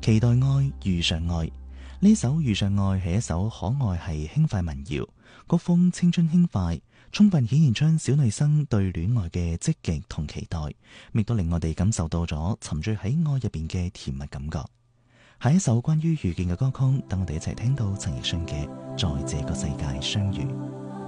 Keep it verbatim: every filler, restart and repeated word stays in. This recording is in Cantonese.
期待愛，遇上愛。呢首遇上愛係一首可愛係輕快民謠，曲風青春輕快，充分顯現出小女生對戀愛嘅積極同期待，亦都令我哋感受到咗沉醉喺愛入邊嘅甜蜜感覺。係一首關於遇見嘅歌曲，等我哋一齊聽到陳奕迅嘅《在這個世界相遇》。